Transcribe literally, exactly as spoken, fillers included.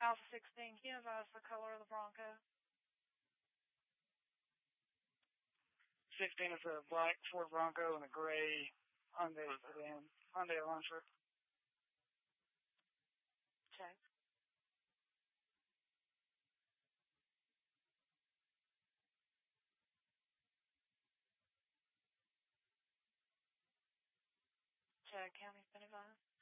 Alpha sixteen, can you advise the color of the Bronco? sixteen is a black Ford Bronco and a gray Hyundai sedan, Hyundai Elantra. Check. Check, county's been advised.